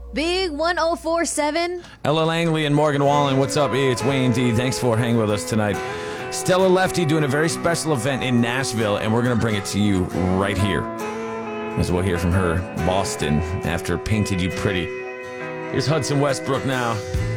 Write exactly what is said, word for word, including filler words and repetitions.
Big one oh four seven. Ella Langley and Morgan Wallen. What's up, E? It's Wayne D. Thanks for hanging with us tonight. Stella Lefty doing a very special event in Nashville, and we're going to bring it to you right here, as we'll hear from her, Boston, after Painted You Pretty. Here's Hudson Westbrook now.